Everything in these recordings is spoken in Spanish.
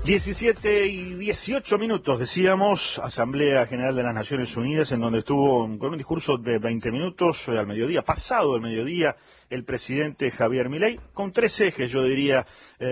17:18, decíamos, Asamblea General de las Naciones Unidas, en donde estuvo con un discurso de 20 minutos al mediodía, pasado el mediodía, el presidente Javier Milei, con tres ejes, yo diría,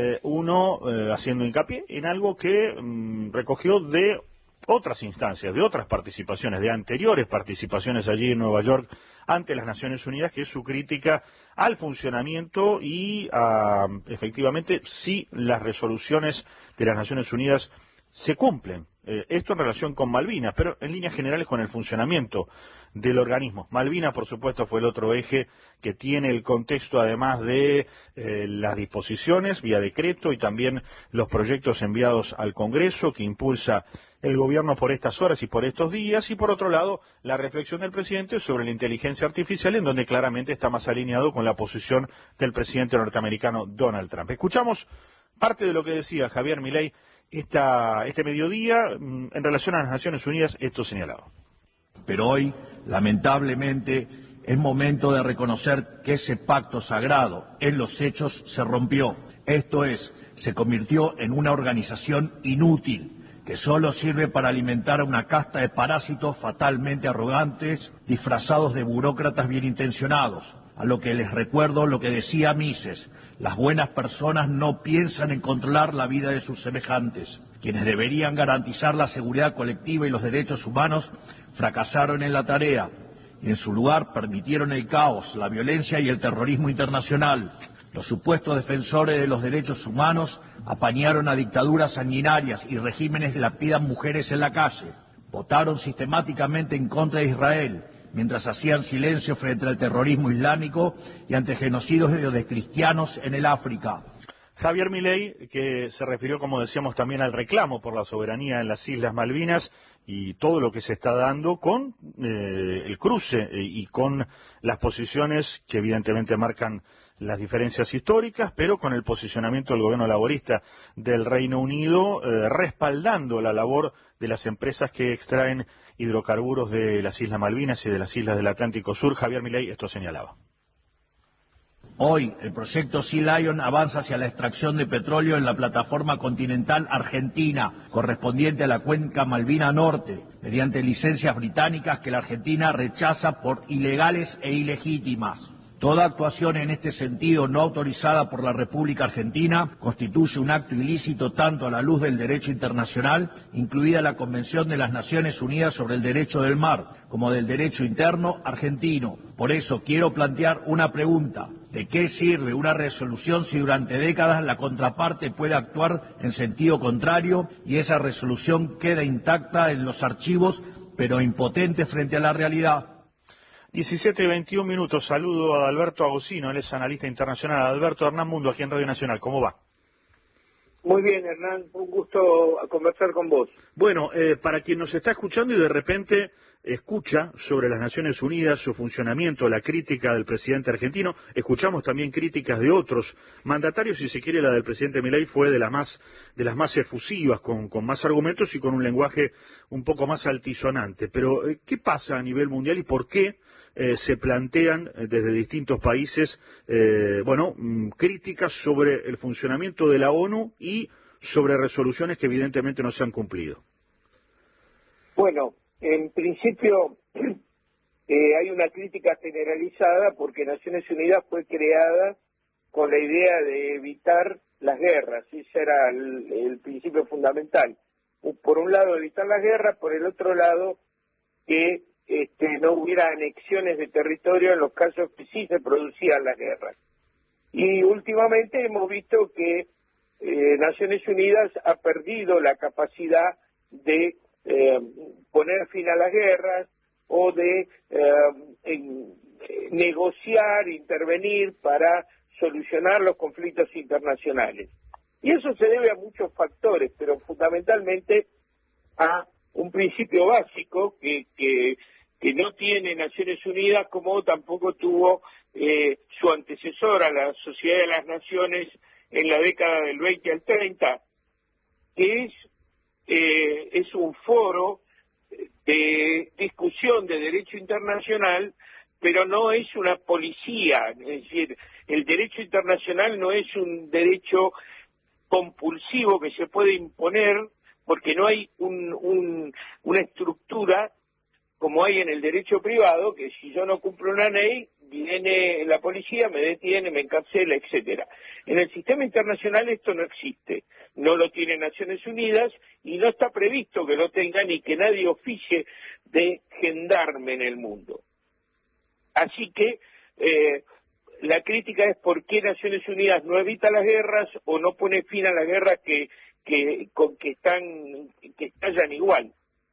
uno haciendo hincapié en algo que recogió de otras instancias, de otras participaciones, de anteriores participaciones allí en Nueva York ante las Naciones Unidas, que es su crítica al funcionamiento y a, efectivamente, si las resoluciones de las Naciones Unidas se cumplen. Esto en relación con Malvinas, pero en líneas generales con el funcionamiento del organismo. Malvinas, por supuesto, fue el otro eje que tiene el contexto, además de las disposiciones vía decreto y también los proyectos enviados al Congreso que impulsa el gobierno por estas horas y por estos días, y por otro lado, la reflexión del presidente sobre la inteligencia artificial, en donde claramente está más alineado con la posición del presidente norteamericano Donald Trump. Escuchamos parte de lo que decía Javier Milei este mediodía en relación a las Naciones Unidas. Esto señalaba. Pero hoy, lamentablemente, es momento de reconocer que ese pacto sagrado en los hechos se rompió. Esto es, se convirtió en una organización inútil que solo sirve para alimentar a una casta de parásitos fatalmente arrogantes, disfrazados de burócratas bien intencionados. A lo que les recuerdo lo que decía Mises: las buenas personas no piensan en controlar la vida de sus semejantes. Quienes deberían garantizar la seguridad colectiva y los derechos humanos fracasaron en la tarea y en su lugar permitieron el caos, la violencia y el terrorismo internacional. Los supuestos defensores de los derechos humanos apañaron a dictaduras sanguinarias y regímenes que lapidan mujeres en la calle. Votaron sistemáticamente en contra de Israel, mientras hacían silencio frente al terrorismo islámico y ante genocidios de cristianos en el África. Javier Milei, que se refirió, como decíamos, también al reclamo por la soberanía en las Islas Malvinas y todo lo que se está dando con el cruce y con las posiciones que evidentemente marcan las diferencias históricas, pero con el posicionamiento del gobierno laborista del Reino Unido, respaldando la labor de las empresas que extraen hidrocarburos de las Islas Malvinas y de las islas del Atlántico Sur. Javier Milei esto señalaba. Hoy, el proyecto Sea Lion avanza hacia la extracción de petróleo en la plataforma continental argentina, correspondiente a la cuenca Malvina Norte, mediante licencias británicas que la Argentina rechaza por ilegales e ilegítimas. Toda actuación en este sentido no autorizada por la República Argentina constituye un acto ilícito tanto a la luz del derecho internacional, incluida la Convención de las Naciones Unidas sobre el Derecho del Mar, como del derecho interno argentino. Por eso quiero plantear una pregunta: ¿de qué sirve una resolución si durante décadas la contraparte puede actuar en sentido contrario y esa resolución queda intacta en los archivos, pero impotente frente a la realidad? 17:21, saludo a Alberto Agosino, él es analista internacional. Alberto, Hernán Mundo, aquí en Radio Nacional, ¿cómo va? Muy bien, Hernán, un gusto conversar con vos. Bueno, para quien nos está escuchando y de repente escucha sobre las Naciones Unidas, su funcionamiento, la crítica del presidente argentino, escuchamos también críticas de otros mandatarios, si se quiere la del presidente Milei fue de las más efusivas, con más argumentos y con un lenguaje un poco más altisonante. Pero, ¿qué pasa a nivel mundial y por qué se plantean desde distintos países, críticas sobre el funcionamiento de la ONU y sobre resoluciones que evidentemente no se han cumplido? Bueno, en principio hay una crítica generalizada porque Naciones Unidas fue creada con la idea de evitar las guerras, ese era el principio fundamental. Por un lado evitar las guerras, por el otro lado que no hubiera anexiones de territorio en los casos que sí se producían las guerras. Y últimamente hemos visto que Naciones Unidas ha perdido la capacidad de poner fin a las guerras o de negociar, intervenir para solucionar los conflictos internacionales. Y eso se debe a muchos factores, pero fundamentalmente a un principio básico que no tiene Naciones Unidas, como tampoco tuvo su antecesora, la Sociedad de las Naciones, en la década del 20 al 30, que es un foro de discusión de derecho internacional, pero no es una policía. Es decir, el derecho internacional no es un derecho compulsivo que se puede imponer, porque no hay una estructura como hay en el derecho privado, que si yo no cumplo una ley, viene la policía, me detiene, me encarcela, etcétera. En el sistema internacional esto no existe, no lo tiene Naciones Unidas y no está previsto que lo tenga ni que nadie oficie de gendarme en el mundo. Así que la crítica es por qué Naciones Unidas no evita las guerras o no pone fin a las guerras que estallan igual.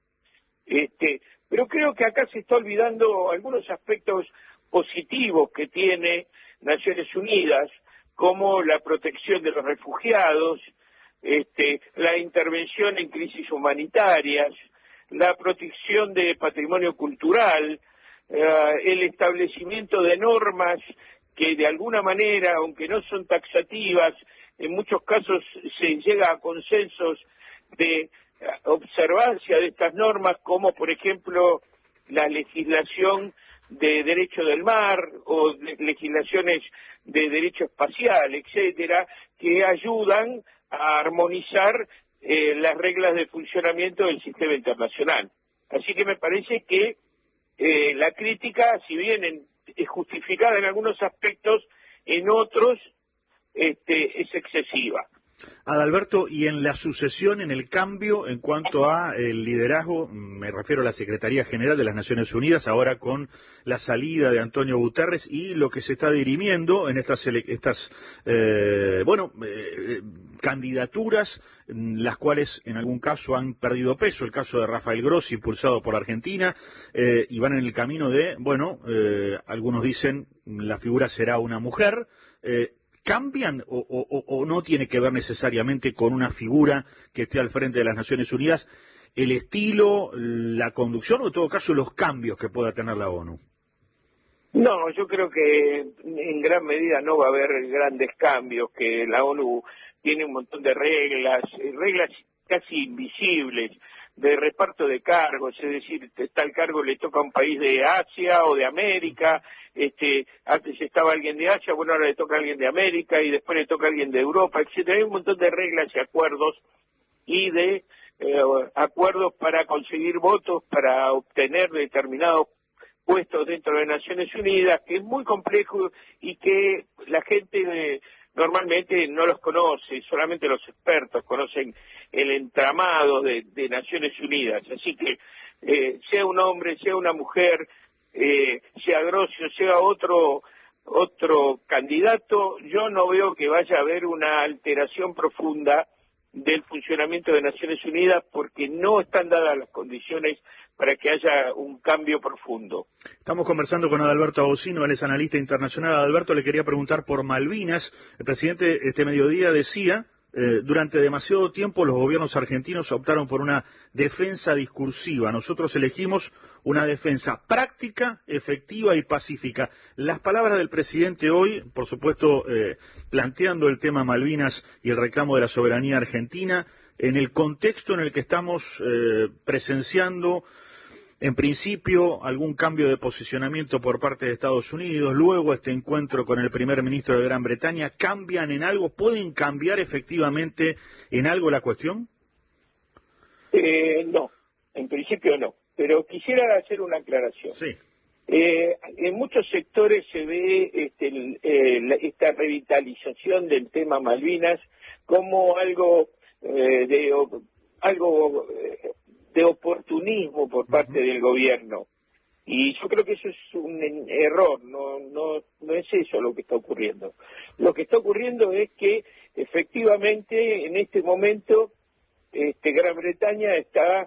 Pero creo que acá se está olvidando algunos aspectos positivos que tiene Naciones Unidas, como la protección de los refugiados, la intervención en crisis humanitarias, la protección de patrimonio cultural, el establecimiento de normas que de alguna manera, aunque no son taxativas, en muchos casos se llega a consensos de observancia de estas normas, como por ejemplo la legislación de derecho del mar o legislaciones de derecho espacial, etcétera, que ayudan a armonizar las reglas de funcionamiento del sistema internacional. Así que me parece que la crítica, si bien es justificada en algunos aspectos, en otros es excesiva. Adalberto, y en la sucesión, en el cambio en cuanto a el liderazgo, me refiero a la Secretaría General de las Naciones Unidas, ahora con la salida de Antonio Guterres y lo que se está dirimiendo en estas candidaturas, las cuales en algún caso han perdido peso, el caso de Rafael Grossi, impulsado por Argentina, y van en el camino de, algunos dicen la figura será una mujer. ¿Cambian o no tiene que ver necesariamente con una figura que esté al frente de las Naciones Unidas, el estilo, la conducción o en todo caso los cambios que pueda tener la ONU? No, yo creo que en gran medida no va a haber grandes cambios, que la ONU tiene un montón de reglas casi invisibles, de reparto de cargos, es decir, tal cargo le toca a un país de Asia o de América, antes estaba alguien de Asia, bueno, ahora le toca a alguien de América y después le toca a alguien de Europa, etcétera. Hay un montón de reglas y acuerdos y de acuerdos para conseguir votos, para obtener determinados puestos dentro de Naciones Unidas, que es muy complejo y que la gente normalmente no los conoce, solamente los expertos conocen el entramado de Naciones Unidas. Así que sea un hombre, sea una mujer, sea Grossi o sea otro candidato, yo no veo que vaya a haber una alteración profunda del funcionamiento de Naciones Unidas porque no están dadas las condiciones para que haya un cambio profundo. Estamos conversando con Adalberto Agosino, él es analista internacional. Adalberto, le quería preguntar por Malvinas. El presidente este mediodía decía, durante demasiado tiempo los gobiernos argentinos optaron por una defensa discursiva. Nosotros elegimos una defensa práctica, efectiva y pacífica. Las palabras del presidente hoy, por supuesto, planteando el tema Malvinas y el reclamo de la soberanía argentina, en el contexto en el que estamos presenciando, en principio, algún cambio de posicionamiento por parte de Estados Unidos, luego este encuentro con el primer ministro de Gran Bretaña, ¿cambian en algo? ¿Pueden cambiar efectivamente en algo la cuestión? No, en principio no, pero quisiera hacer una aclaración. Sí. En muchos sectores se ve esta revitalización del tema Malvinas como algo de oportunismo por parte del gobierno. Y yo creo que eso es un error, no es eso lo que está ocurriendo. Lo que está ocurriendo es que efectivamente en este momento Gran Bretaña está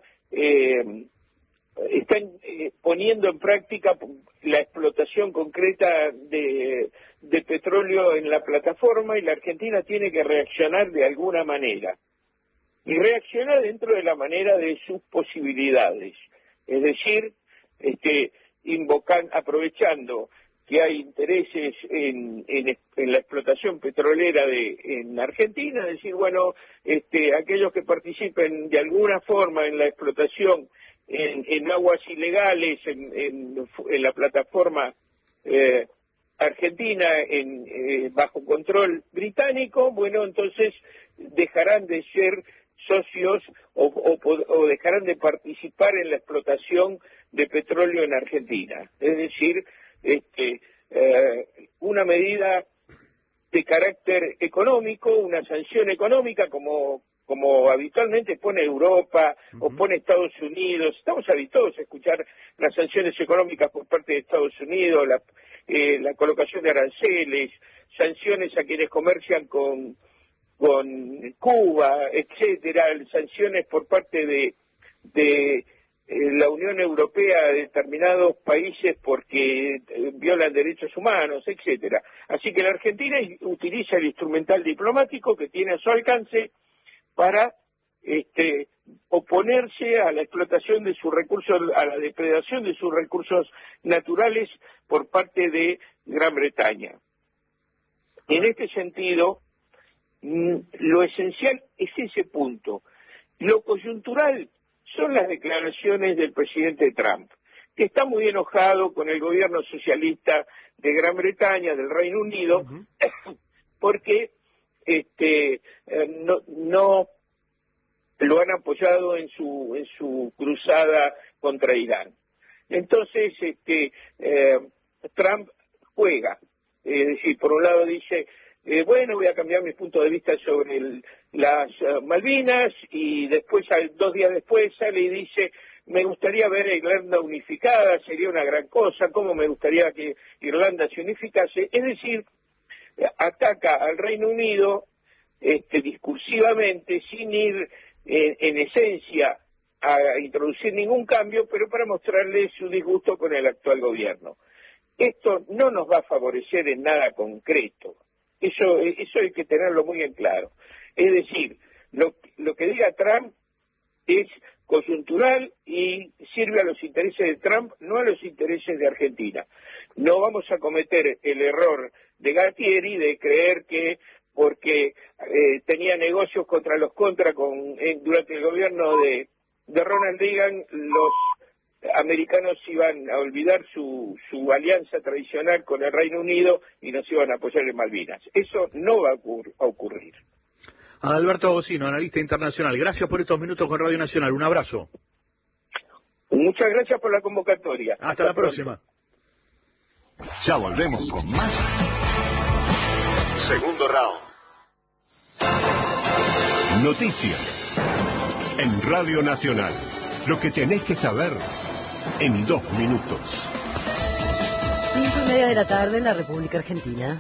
poniendo en práctica la explotación concreta de petróleo en la plataforma y la Argentina tiene que reaccionar de alguna manera. Y reacciona dentro de la manera de sus posibilidades, es decir, aprovechando que hay intereses en la explotación petrolera en Argentina, decir, bueno, aquellos que participen de alguna forma en la explotación en aguas ilegales, en la plataforma Argentina bajo control británico, bueno, entonces dejarán de ser socios o dejarán de participar en la explotación de petróleo en Argentina. Es decir, una medida de carácter económico, una sanción económica como habitualmente pone Europa o pone Estados Unidos. Estamos habituados a escuchar las sanciones económicas por parte de Estados Unidos, la colocación de aranceles, sanciones a quienes comercian con Cuba, etcétera, sanciones por parte de la Unión Europea a determinados países porque violan derechos humanos, etcétera. Así que la Argentina utiliza el instrumental diplomático que tiene a su alcance para oponerse a la explotación de sus recursos, a la depredación de sus recursos naturales por parte de Gran Bretaña. En este sentido, lo esencial es ese punto. Lo coyuntural son las declaraciones del presidente Trump, que está muy enojado con el gobierno socialista de Gran Bretaña, del Reino Unido, porque no lo han apoyado en su cruzada contra Irán. Entonces, Trump juega, es decir, por un lado dice, bueno, voy a cambiar mi punto de vista sobre las Malvinas, y después, 2 días después, sale y dice, me gustaría ver a Irlanda unificada, sería una gran cosa, cómo me gustaría que Irlanda se unificase. Es decir, ataca al Reino Unido discursivamente, sin ir en esencia a introducir ningún cambio, pero para mostrarle su disgusto con el actual gobierno. Esto no nos va a favorecer en nada concreto. Eso hay que tenerlo muy en claro. Es decir, lo que diga Trump es coyuntural y sirve a los intereses de Trump, no a los intereses de Argentina. No vamos a cometer el error de Galtieri de creer que porque tenía negocios contra los contras durante el gobierno de Ronald Reagan, los americanos iban a olvidar su alianza tradicional con el Reino Unido y nos iban a apoyar en Malvinas. Eso no va a ocurrir. Adalberto Agosino, analista internacional, gracias por estos minutos con Radio Nacional. Un abrazo. Muchas gracias por la convocatoria. Hasta la próxima. Ya volvemos con más. Segundo round. Noticias en Radio Nacional. Lo que tenés que saber en 2 minutos. 5:30 de la tarde en la República Argentina.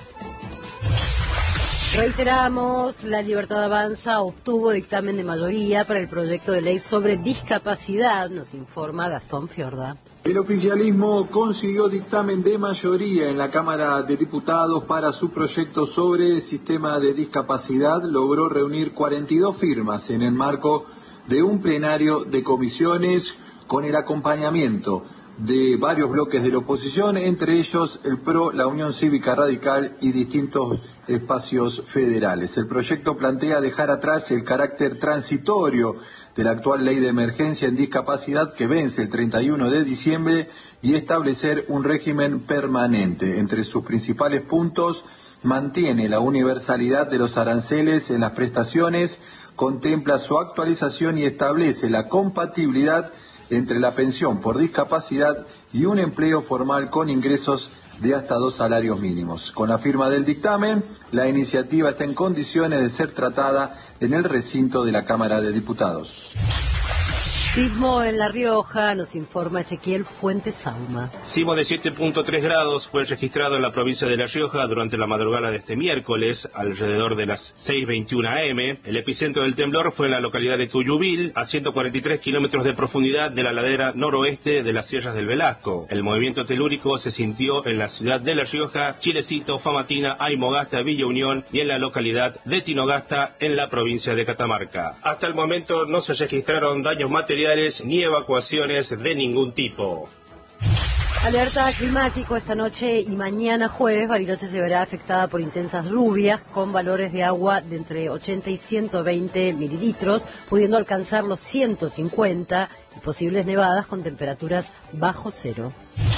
Reiteramos, La Libertad Avanza obtuvo dictamen de mayoría para el proyecto de ley sobre discapacidad, nos informa Gastón Fiorda. El oficialismo consiguió dictamen de mayoría en la Cámara de Diputados para su proyecto sobre sistema de discapacidad. Logró reunir 42 firmas en el marco de un plenario de comisiones con el acompañamiento de varios bloques de la oposición, entre ellos el PRO, la Unión Cívica Radical y distintos espacios federales. El proyecto plantea dejar atrás el carácter transitorio de la actual ley de emergencia en discapacidad que vence el 31 de diciembre y establecer un régimen permanente. Entre sus principales puntos, mantiene la universalidad de los aranceles en las prestaciones, contempla su actualización y establece la compatibilidad entre la pensión por discapacidad y un empleo formal con ingresos de hasta 2 salarios mínimos. Con la firma del dictamen, la iniciativa está en condiciones de ser tratada en el recinto de la Cámara de Diputados. Sismo en La Rioja, nos informa Ezequiel Fuentes Sauma. Sismo de 7.3 grados fue registrado en la provincia de La Rioja durante la madrugada de este miércoles, alrededor de las 6:21 am. El epicentro del temblor fue en la localidad de Tuyubil, a 143 kilómetros de profundidad de la ladera noroeste de las Sierras del Velasco. El movimiento telúrico se sintió en la ciudad de La Rioja, Chilecito, Famatina, Aymogasta, Villa Unión y en la localidad de Tinogasta, en la provincia de Catamarca. Hasta el momento no se registraron daños materiales ni evacuaciones de ningún tipo. Alerta climático esta noche y mañana jueves. Bariloche se verá afectada por intensas lluvias con valores de agua de entre 80 y 120 mililitros, pudiendo alcanzar los 150 y posibles nevadas con temperaturas bajo cero.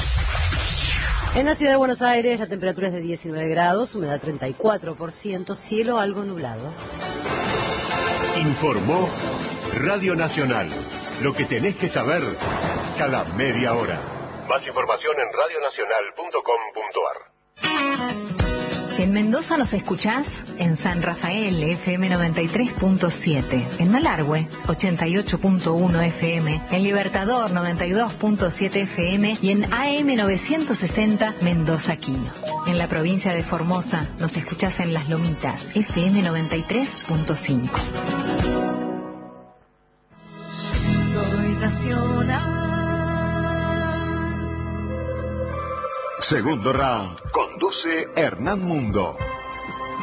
En la ciudad de Buenos Aires la temperatura es de 19 grados, humedad 34%, cielo algo nublado. Informó Radio Nacional. Lo que tenés que saber cada media hora. Más información en radionacional.com.ar. En Mendoza nos escuchás en San Rafael, FM 93.7, en Malargüe, 88.1 FM, en Libertador, 92.7 FM y en AM 960, Mendoza Quino. En la provincia de Formosa nos escuchás en Las Lomitas, FM 93.5. Soy nacional. Segundo round. Conduce Hernán Mundo.